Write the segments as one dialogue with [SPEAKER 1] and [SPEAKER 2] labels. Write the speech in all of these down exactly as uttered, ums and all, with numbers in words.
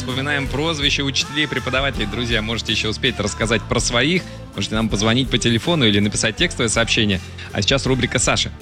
[SPEAKER 1] вспоминаем прозвища учителей и преподавателей. Друзья, можете еще успеть рассказать про своих. Можете нам позвонить по телефону или написать текстовое сообщение. А сейчас рубрика «Саша».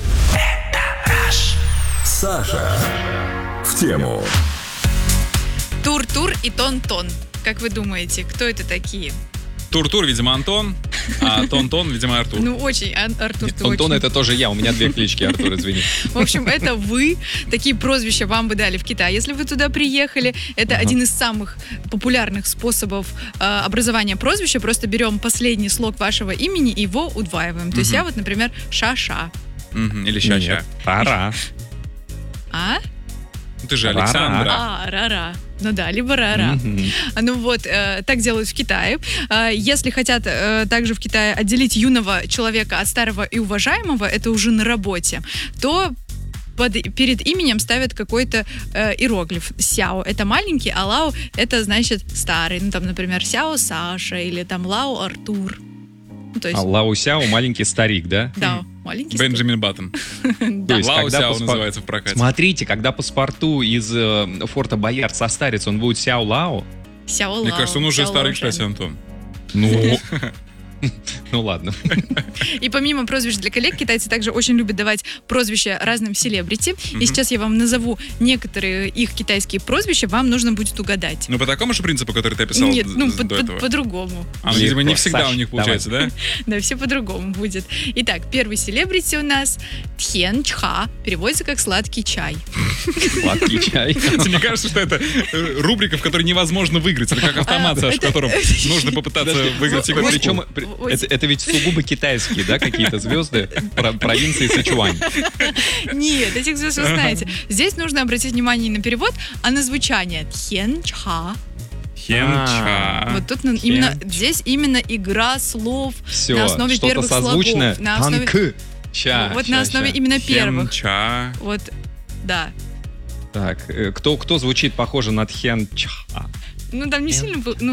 [SPEAKER 2] Саша в тему.
[SPEAKER 3] Тур-тур и Тон-тон. Как вы думаете, кто это такие?
[SPEAKER 4] Тур-тур, видимо, Антон, а Тон-тон, видимо, Артур.
[SPEAKER 3] Ну, очень, а, Артур, ты
[SPEAKER 1] Антон,
[SPEAKER 3] очень...
[SPEAKER 1] это тоже я, у меня две клички, Артур, извини.
[SPEAKER 3] В общем, это вы. Такие прозвища вам бы дали в Китай, если вы туда приехали. Это ага. один из самых популярных способов э, образования прозвища. Просто берем последний слог вашего имени и его удваиваем. То есть я вот, например, Ша-ша.
[SPEAKER 4] Или Ща-ща.
[SPEAKER 1] Ра-ра.
[SPEAKER 3] А?
[SPEAKER 4] Ты же Александра.
[SPEAKER 3] А, ра-ра. Ну да, либо ра-ра. Mm-hmm. Ну вот, э, так делают в Китае. Э, если хотят э, также в Китае отделить юного человека от старого и уважаемого, это уже на работе, то под, перед именем ставят какой-то э, иероглиф. Сяо — это маленький, а Лао — это, значит, старый. Ну там, например, Сяо Саша или там Лао Артур. Ну, то есть...
[SPEAKER 1] А Лао Сяо — маленький старик, да?
[SPEAKER 3] Да. Маленький
[SPEAKER 4] Бенджамин Баттон.
[SPEAKER 3] Да.
[SPEAKER 4] Лао Сяо называется в прокате.
[SPEAKER 1] Смотрите, когда паспорту из э, форта Боярд состарится, он будет Сяо Лао.
[SPEAKER 3] Сяо Лао.
[SPEAKER 4] Мне кажется, он уже старый, кстати, Антон.
[SPEAKER 1] Ну... Ну ладно.
[SPEAKER 3] И помимо прозвищ для коллег, китайцы также очень любят давать прозвища разным селебрити. Mm-hmm. И сейчас я вам назову некоторые их китайские прозвища, вам нужно будет угадать.
[SPEAKER 4] Ну, по такому же принципу, который ты описал
[SPEAKER 3] Нет, ну,
[SPEAKER 4] до
[SPEAKER 3] по-
[SPEAKER 4] этого?
[SPEAKER 3] по-другому.
[SPEAKER 4] А, видимо, не всегда у них получается, да?
[SPEAKER 3] Да, все по-другому будет. Итак, первый селебрити у нас Тхен Чха. Переводится как «сладкий чай».
[SPEAKER 1] Сладкий чай.
[SPEAKER 4] Мне кажется, что это рубрика, в которой невозможно выиграть. Это как автомат, Саш, в котором нужно попытаться выиграть игру.
[SPEAKER 1] Причем это, это ведь сугубо китайские, да, какие-то звезды провинции Сычуань.
[SPEAKER 3] Нет, этих звезд вы знаете. Здесь нужно обратить внимание не на перевод, а на звучание. Тхен-чха.
[SPEAKER 4] Хен-ча.
[SPEAKER 3] Вот тут ну, именно здесь именно игра слов
[SPEAKER 1] Все,
[SPEAKER 3] на основе
[SPEAKER 1] что-то
[SPEAKER 3] первых
[SPEAKER 1] созвучное.
[SPEAKER 3] слогов. На основе...
[SPEAKER 1] Танк. Ча,
[SPEAKER 3] вот
[SPEAKER 1] ча,
[SPEAKER 3] на основе
[SPEAKER 1] ча.
[SPEAKER 3] именно первых.
[SPEAKER 4] Хен-ча.
[SPEAKER 3] Вот, да.
[SPEAKER 1] Так, э, кто, кто звучит похоже на Тхен-ча?
[SPEAKER 3] Ну, там не сильно было. Ну,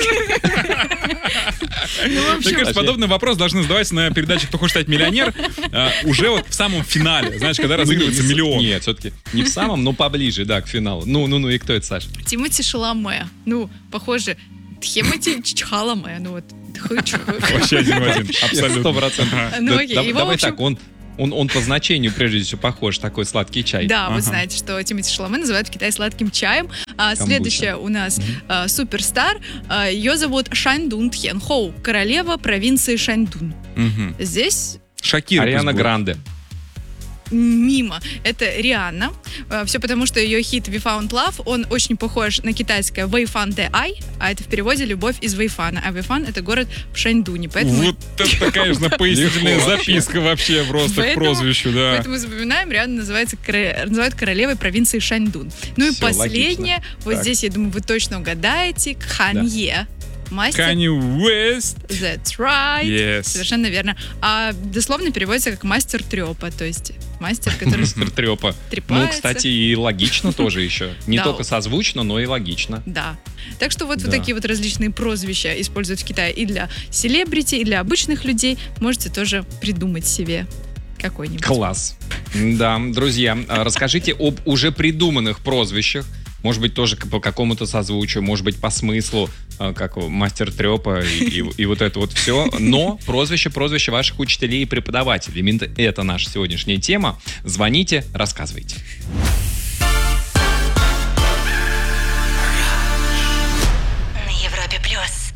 [SPEAKER 4] Мне кажется, подобный вопрос должны задавать на передаче «Кто хочет стать миллионер» уже вот в самом финале, знаешь, когда разыгрывается миллион.
[SPEAKER 1] Нет, все-таки не в самом, но поближе, да, к финалу. Ну, ну, ну, и кто это, Саша?
[SPEAKER 3] Тимоти Шаломе. Ну, похоже, Тхемоти Чхаломе. Ну вот,
[SPEAKER 4] вообще один в один, абсолютно.
[SPEAKER 1] Сто процентов.
[SPEAKER 3] Ну, окей, его, в
[SPEAKER 1] Давай
[SPEAKER 3] общем...
[SPEAKER 1] так, он... Он, он по значению, прежде всего, похож, такой сладкий чай.
[SPEAKER 3] Да,
[SPEAKER 1] ага.
[SPEAKER 3] Вы знаете, что Тимоти Шаломе называют в Китае сладким чаем. А, следующая у нас mm-hmm. а, суперстар. А, ее зовут Шаньдун Тхен Хоу, королева провинции Шаньдун.
[SPEAKER 4] Mm-hmm.
[SPEAKER 3] Здесь...
[SPEAKER 4] Шакира.
[SPEAKER 1] Ариана Гранде.
[SPEAKER 3] Мимо. Это Рианна. Все потому, что ее хит We Found Love, он очень похож на китайское Вэйфан Де Ай, а это в переводе «Любовь из Вэйфана». А Вэйфан — это город в Шаньдуне. Поэтому...
[SPEAKER 4] Вот это, конечно, пояснительная записка вообще просто к прозвищу, да.
[SPEAKER 3] Поэтому запоминаем, Рианна называется, называют королевой провинции Шаньдун. Ну и последнее, вот здесь, я думаю, вы точно угадаете, Кханье. Мастер...
[SPEAKER 4] Kanye West.
[SPEAKER 3] That's right.
[SPEAKER 4] Yes.
[SPEAKER 3] Совершенно верно. А дословно переводится как мастер трёпа, то есть мастер, который
[SPEAKER 1] Мастер трёпа.
[SPEAKER 3] трепается.
[SPEAKER 1] Ну, кстати, и логично тоже еще. Не
[SPEAKER 3] Да.
[SPEAKER 1] только созвучно, но и логично.
[SPEAKER 3] Да. Так что вот,
[SPEAKER 1] Да.
[SPEAKER 3] вот такие вот различные прозвища используют в Китае и для селебрити, и для обычных людей. Можете тоже придумать себе какой-нибудь.
[SPEAKER 1] Класс. Да, друзья, расскажите об уже придуманных прозвищах. Может быть, тоже по какому-то созвучию, может быть, по смыслу, как мастер трёпа и, и, и вот это вот все. Но прозвище, прозвище ваших учителей и преподавателей. Именно это наша сегодняшняя тема. Звоните, рассказывайте.
[SPEAKER 5] На Европе Плюс.